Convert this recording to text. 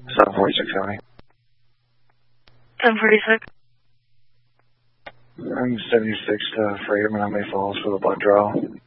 County. 1046. I'm 76 to Freighter, Menominee Falls for the blood draw.